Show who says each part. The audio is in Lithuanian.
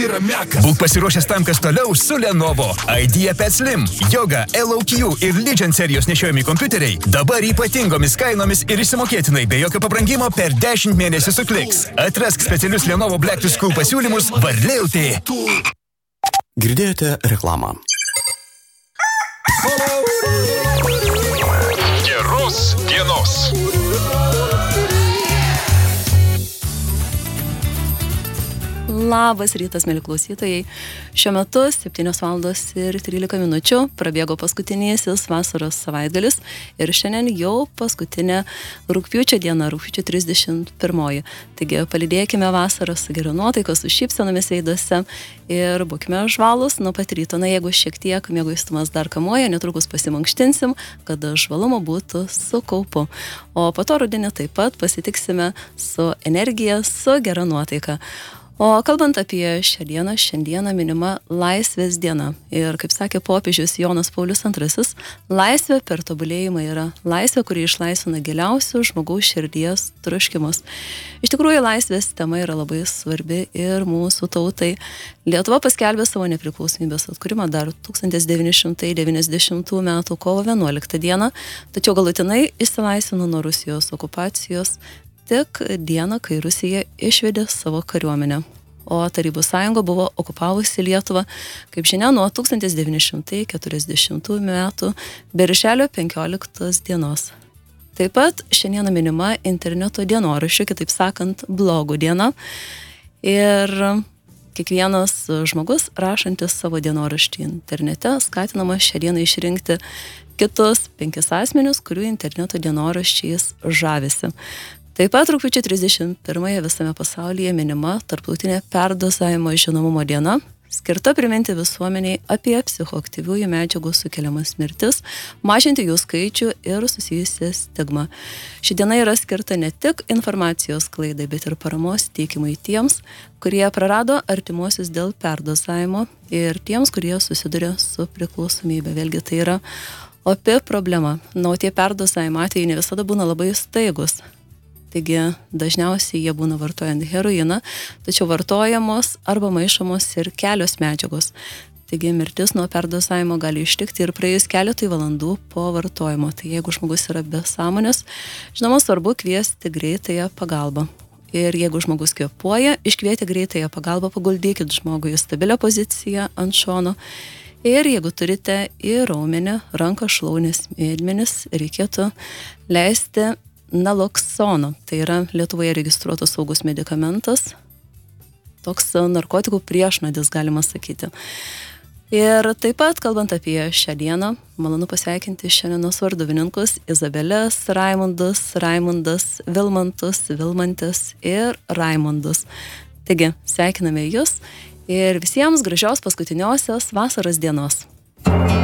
Speaker 1: Būk pasiruošęs tam, kas toliau su Lenovo. IdeaPad Slim, Yoga, LOQ ir Legion serijos nešiojami kompiuteriai dabar ypatingomis kainomis ir išsimokėtinai be jokio pabrangimo per 10 mėnesių su Kliks. Atrask specialius Lenovo Black to School pasiūlymus Varlė.lt.
Speaker 2: Girdėjote reklamą.
Speaker 3: Geros dienos.
Speaker 4: Labas rytas, mėly klausytojai. Šiuo metu 7:13 prabėgo paskutinysis vasaros savaitgalis ir šiandien jau paskutinė rugpjūčio diena, rugpjūčio 31. Taigi palydėkime vasarą su gera nuotaika, su šypsenomis veiduose ir būkime žvalūs nuo pat ryto. Na, jeigu šiek tiek mieguistumas dar kamuoja, netrukus pasimankštinsim, kad žvalumo būtų su kaupu. O po to rudenį taip pat pasitiksime su energija, su gera nuotaika. O kalbant apie šiandieną minima Laisvės diena. Ir kaip sakė popiežius Jonas Paulius II, laisvė per tobulėjimą yra laisvė, kuri išlaisvina giliausių žmogaus širdies troškimus. Iš tikrųjų, laisvės tema yra labai svarbi ir mūsų tautai. Lietuva paskelbė savo nepriklausomybės atkūrimą dar 1990 m. kovo 11 d. Tačiau galutinai išsilaisvino nuo Rusijos okupacijos tik dieną, kai Rusija išvedė savo kariuomenę. O Tarybų sąjunga buvo okupavusi Lietuvą, kaip žinia, nuo 1940 metų birželio 15 dienos. Taip pat šiandieną minima interneto dienoraščių, kitaip sakant, blogų diena. Ir kiekvienas žmogus, rašantis savo dienoraštį internete, skatinamas šią dieną išrinkti kitus 5 asmenius, kurių interneto dienoraščiais žavisi. Taip pat rugpjūčio 31 visame pasaulyje minima tarptautinė perdozavimo žinomumo diena, skirta priminti visuomeniai apie psichoaktyviųjų medžiagų sukeliamas mirtis, mažinti jų skaičių ir susijusią stigmą. Ši diena yra skirta ne tik informacijos sklaidai, bet ir paramos teikimui tiems, kurie prarado artimuosius dėl perdozavimo ir tiems, kurie susiduria su priklausomybė. Vėlgi tai yra opi problema. Na, o tie perdozavimo atvejai ne visada būna labai staigus. Taigi dažniausiai jie būna vartojant heroiną, tačiau vartojamos arba maišomos ir kelios medžiagos. Taigi mirtis nuo perdozavimo gali ištikti ir praėjus keletui valandų po vartojimo. Tai jeigu žmogus yra be sąmonės, žinoma, svarbu kviesti greitąją pagalbą. Ir jeigu žmogus kvėpuoja, iškvieti greitąją pagalbą, paguldykit žmogų į stabilią poziciją ant šono. Ir jeigu turite į raumenį, ranką, šlaunės, mėdmenis, reikėtų leisti naloksono. Tai yra Lietuvoje registruotas saugus medikamentas, toks narkotikų priešnodis, galima sakyti. Ir taip pat, kalbant apie šią dieną, malonu pasveikinti šiandienos varduvininkus Izabelės, Raimundas, Vilmantus, Vilmantės ir Raimundus. Taigi, sveikiname jūs ir visiems gražios paskutiniosios vasaros dienos.